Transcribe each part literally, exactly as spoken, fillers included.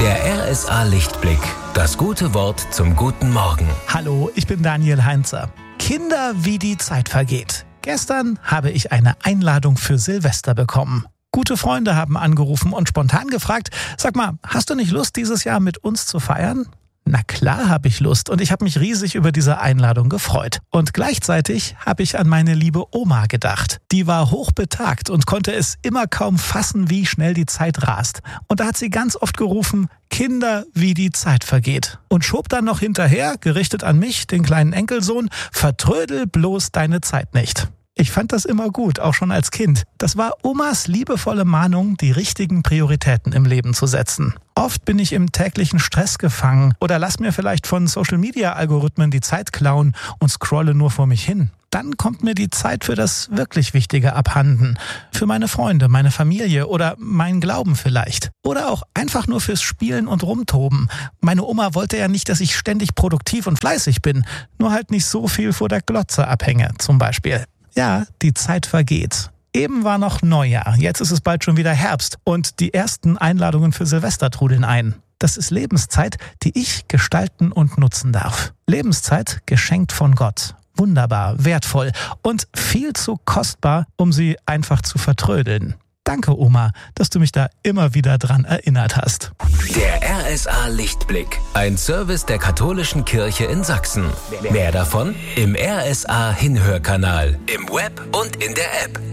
Der R S A-Lichtblick. Das gute Wort zum guten Morgen. Hallo, ich bin Daniel Heinzer. Kinder, wie die Zeit vergeht. Gestern habe ich eine Einladung für Silvester bekommen. Gute Freunde haben angerufen und spontan gefragt, sag mal, hast du nicht Lust, dieses Jahr mit uns zu feiern? Na klar habe ich Lust und ich habe mich riesig über diese Einladung gefreut. Und gleichzeitig habe ich an meine liebe Oma gedacht. Die war hochbetagt und konnte es immer kaum fassen, wie schnell die Zeit rast. Und da hat sie ganz oft gerufen, Kinder, wie die Zeit vergeht. Und schob dann noch hinterher, gerichtet an mich, den kleinen Enkelsohn, vertrödel bloß deine Zeit nicht. Ich fand das immer gut, auch schon als Kind. Das war Omas liebevolle Mahnung, die richtigen Prioritäten im Leben zu setzen. Oft bin ich im täglichen Stress gefangen oder lass mir vielleicht von Social-Media-Algorithmen die Zeit klauen und scrolle nur vor mich hin. Dann kommt mir die Zeit für das wirklich Wichtige abhanden. Für meine Freunde, meine Familie oder meinen Glauben vielleicht. Oder auch einfach nur fürs Spielen und Rumtoben. Meine Oma wollte ja nicht, dass ich ständig produktiv und fleißig bin. Nur halt nicht so viel vor der Glotze abhänge, zum Beispiel. Ja, die Zeit vergeht. Eben war noch Neujahr, jetzt ist es bald schon wieder Herbst und die ersten Einladungen für Silvester trudeln ein. Das ist Lebenszeit, die ich gestalten und nutzen darf. Lebenszeit geschenkt von Gott. Wunderbar, wertvoll und viel zu kostbar, um sie einfach zu vertrödeln. Danke, Oma, dass du mich da immer wieder dran erinnert hast. Der R S A-Lichtblick. Ein Service der Katholischen Kirche in Sachsen. Mehr davon im R S A-Hinhörkanal, im Web und in der App.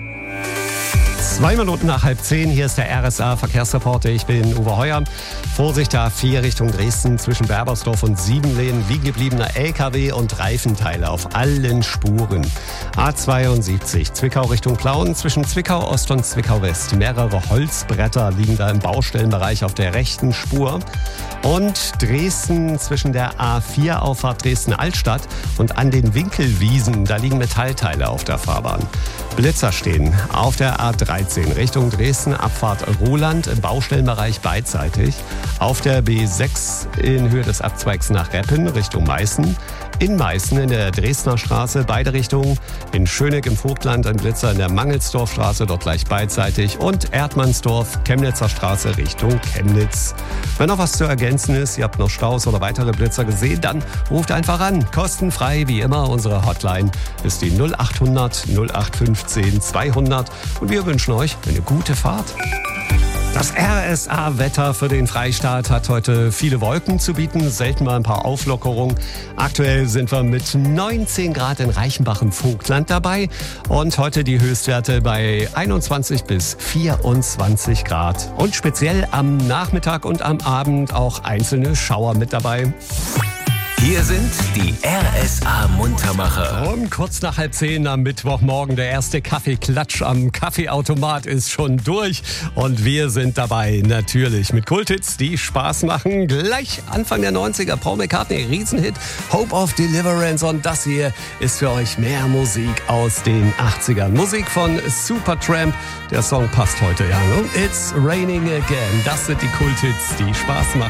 Zwei Minuten nach halb zehn, hier ist der R S A-Verkehrsreporter. Ich bin Uwe Heuer. Vorsicht, A vier Richtung Dresden zwischen Berbersdorf und Siebenlehen. Liegen gebliebener L K W und Reifenteile auf allen Spuren. A zweiundsiebzig Zwickau Richtung Plauen zwischen Zwickau Ost und Zwickau West. Mehrere Holzbretter liegen da im Baustellenbereich auf der rechten Spur. Und Dresden zwischen der A vier Auffahrt Dresden-Altstadt und an den Winkelwiesen. Da liegen Metallteile auf der Fahrbahn. Blitzer stehen auf der A dreizehn Richtung Dresden, Abfahrt Roland im Baustellenbereich beidseitig. Auf der B sechs in Höhe des Abzweigs nach Reppen Richtung Meißen. In Meißen in der Dresdner Straße beide Richtungen. In Schöneck im Vogtland ein Blitzer in der Mangelsdorfstraße, dort gleich beidseitig. Und Erdmannsdorf, Chemnitzer Straße Richtung Chemnitz. Wenn noch was zu ergänzen ist, ihr habt noch Staus oder weitere Blitzer gesehen, dann ruft einfach an. Kostenfrei wie immer. Unsere Hotline ist die null acht hundert null acht fünfzehn zweihundert. Und wir wünschen euch eine gute Fahrt. Das R S A-Wetter für den Freistaat hat heute viele Wolken zu bieten, selten mal ein paar Auflockerungen. Aktuell sind wir mit neunzehn Grad in Reichenbach im Vogtland dabei und heute die Höchstwerte bei einundzwanzig bis vierundzwanzig Grad. Und speziell am Nachmittag und am Abend auch einzelne Schauer mit dabei. Hier sind die R S A-Muntermacher. Um kurz nach halb zehn am Mittwochmorgen, der erste Kaffeeklatsch am Kaffeeautomat ist schon durch. Und wir sind dabei natürlich mit Kulthits, die Spaß machen. Gleich Anfang der neunziger, Paul McCartney, Riesenhit, Hope of Deliverance. Und das hier ist für euch mehr Musik aus den achtzigern. Musik von Supertramp. Der Song passt heute, ja. Ne? It's Raining Again. Das sind die Kulthits, die Spaß machen.